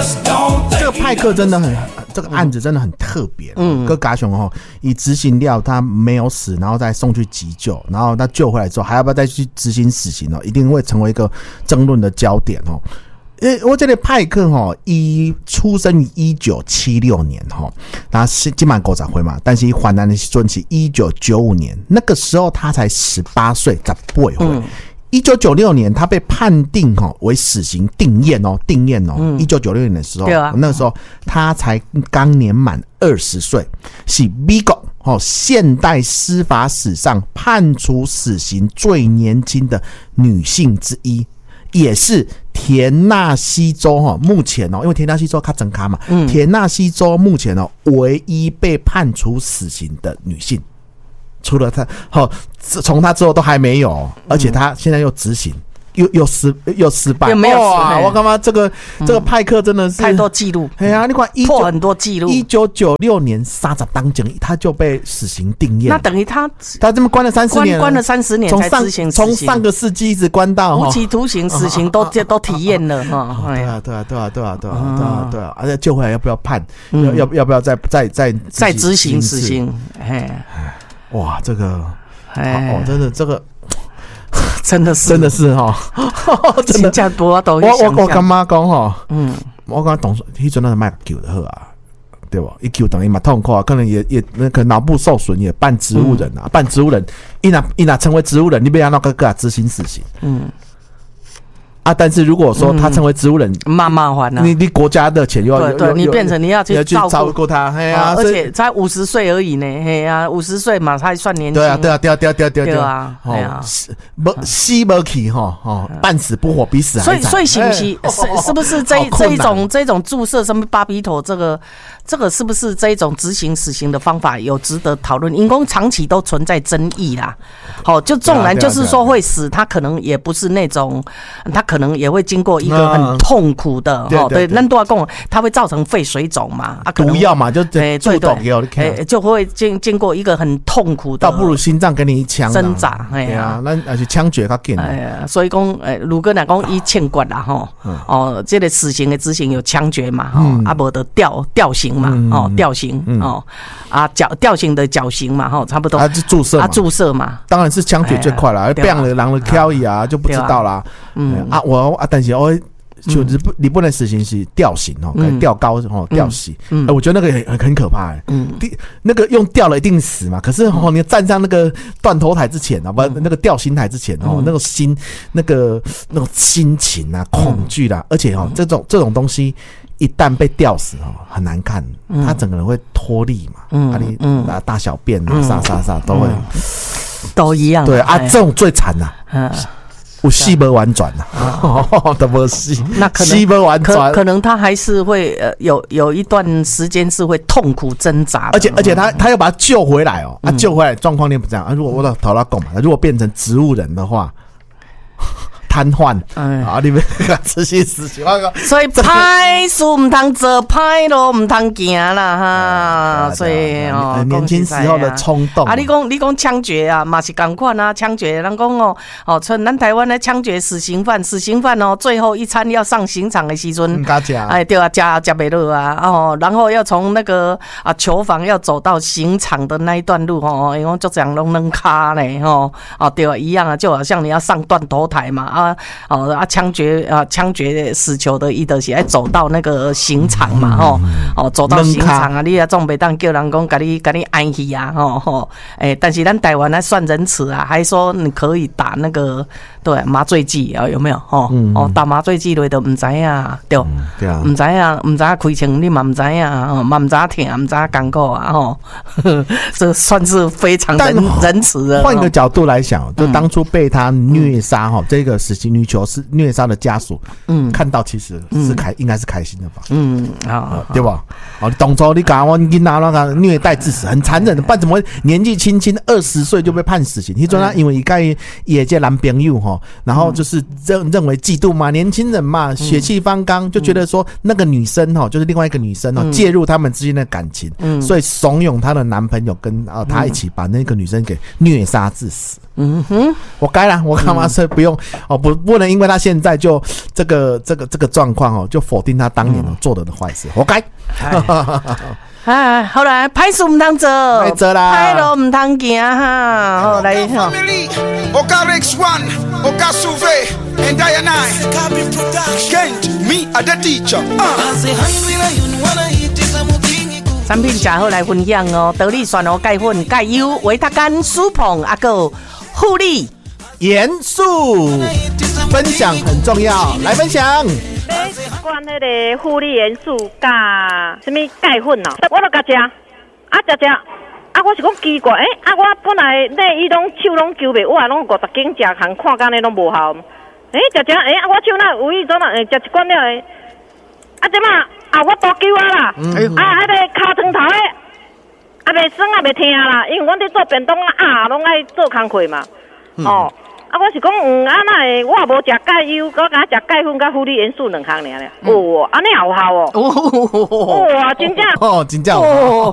这个派克真的很，这个案子真的很特别。哥嘎熊哦，以执行掉他没有死，然后再送去急救，然后他救回来之后，还要不要再去执行死刑哦？一定会成为一个争论的焦点哦。我这个派克哦，出生于1976年哈，他是今满50岁嘛，但是患难的时阵是1995年，那个时候他才18岁，18岁。1996年他被判定为死刑定谳1996年的时候，那个时候他才刚年满20岁，是美国现代司法史上判处死刑最年轻的女性之一，也是田纳西州目前因为田纳西州它整卡嘛，田纳西州目前唯一被判处死刑的女性。除了他，从他之后都还没有，而且他现在又执行，又失败， 又没有哇！我干嘛这个派克真的是太多记录， 哎呀，你看破很多记录。 1996年30当警，他就被死刑定谳， 那等于他这么关了30年， 关了30年才执行死刑， 从上个世纪一直关到无期徒刑、死刑都体验了哈。 对啊，而且救回来要不要判？要不要再执行死刑？ 哇，这个真的这个真的是真的真的我干妈讲我刚懂，迄阵那卖救的好啊，对吧？一救等于嘛痛苦啊，可能也那个脑部受损，也半植物人啊，半植物人，一拿成为植物人，你不要那个执行死刑，但是如果说他成为植物人， 麻烦了。 你国家的钱又要对，你变成你要去照顾他， 而且才50岁而已呢，50岁嘛，他还算年轻。对啊， 死不去半死不活，比死还惨。 所以是不是这种注射什么巴比妥这个是不是这一种执行死刑的方法有值得讨论？因为长期都存在争议啦。就纵然就是说会死，他可能也不是那种，他可能也会经过一个很痛苦的对，那都要讲，它会造成肺水肿嘛， 毒药嘛，就注毒给我看， 就会经过一个很痛苦的， 倒不如心脏给你一枪挣扎，对啊， 那而且枪决较紧， 所以讲，如果来讲以枪决啦这个死刑的执行有枪决嘛，无的吊刑嘛，吊刑吊刑的绞刑嘛，差不多，注射嘛， 当然是枪决最快了，变了人的挑一就不知道啦，但是就你不能死刑是吊刑吊高吊刑，我觉得那个很可怕那个用吊了一定死嘛，可是你站上那个断头台之前不那个吊刑台之前那个心情啊恐惧啦，而且这种东西一旦被吊死很难看，他整个人会脱力嘛，你大小便啥都会都一样， 对这种最惨有死不完转都没死， 那可能死不完转，可能他还是会有一段时间是会痛苦挣扎的， 而且他要把他救回来救回来状况你不这样如果我头拉讲嘛，如果变成植物人的话。瘫痪你们执行死刑， 所以歹事唔通做，歹路唔通行啦哈。所以年轻时候的冲动你讲枪决啊，嘛是同款啊，枪决人讲像咱台湾的枪决死刑犯最后一餐要上刑场的时阵，对啊，吃不落啊然后要从那个囚房要走到刑场的那一段路因为就这样弄卡嘞对啊，一样就好像你要上断头台嘛枪决死囚的伊就是爱走到那个刑场嘛走到刑场你也总袂当叫人讲给你安去啊但是咱台湾还算仁慈啊，还说你可以打那个对麻醉剂有没有打麻醉剂类的唔知啊对唔知啊开枪你嘛唔知啊嘛唔知疼唔知艰苦啊这算是非常仁慈的。 换一个角度来想，就当初被他虐杀这个死刑女囚是虐杀的家属看到其实是应该是开心的吧对吧当初你把我囡仔那个虐待致死很残忍的，不然怎么会年纪轻轻20岁就被判死刑？他因为他也这男朋友然后就是认为嫉妒嘛，年轻人嘛血气方刚，就觉得说那个女生就是另外一个女生介入他们之间的感情，所以怂恿她的男朋友跟她一起把那个女生给虐杀致死。 我该啦，我干嘛是不用不能因为他现在就这个状况就否定他当年做的坏事，活该。 好来，歹事唔通做，歹路唔通行哈。好来哈。产品食好来分享哦，得力蒜头钙粉、钙油、维他甘、舒膨，还有护理严肃，分享很重要，来分享。 管迄个护理元素加什么钙粉哦，我都甲食，我是讲奇怪，我本来伊拢手拢揪袂，我拢50斤食，行看干呢拢无效，食，我手那有意做哪，食一罐了这嘛我多揪啦，迄个骹床头的袂酸袂疼啦，因为阮伫做便当拢爱做工课嘛，我是讲，那会我无食钙油，我敢食钙粉甲护理元素2项尔咧。安尼也有效哦。哇，真正。 真正有效。